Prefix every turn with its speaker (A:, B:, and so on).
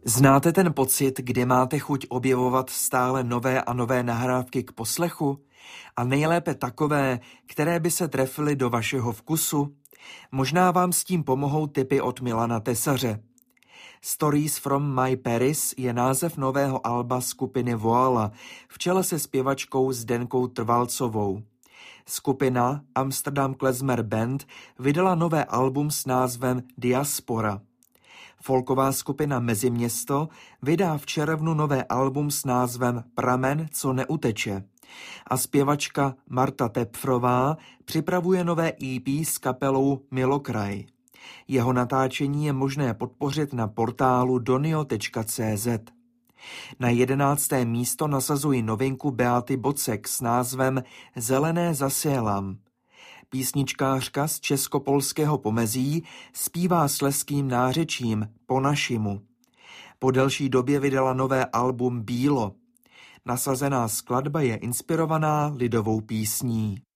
A: Znáte ten pocit, kdy máte chuť objevovat stále nové a nové nahrávky k poslechu? A nejlépe takové, které by se trefily do vašeho vkusu? Možná vám s tím pomohou tipy od Milana Tesaře. Stories from My Paris je název nového alba skupiny Voila v čele se zpěvačkou Zdenkou Trvalcovou. Skupina Amsterdam Klezmer Band vydala nové album s názvem Diaspora. Folková skupina Meziměsto vydá v červnu nové album s názvem Pramen, co neuteče. A zpěvačka Marta Tepfrová připravuje nové EP s kapelou Milokraj. Jeho natáčení je možné podpořit na portálu donio.cz. Na 11. místo nasazují novinku Beaty Bocek s názvem Zelené zasielam. Písničkářka z českopolského pomezí zpívá slezským nářečím po našimu. Po delší době vydala nové album Bílo. Nasazená skladba je inspirovaná lidovou písní.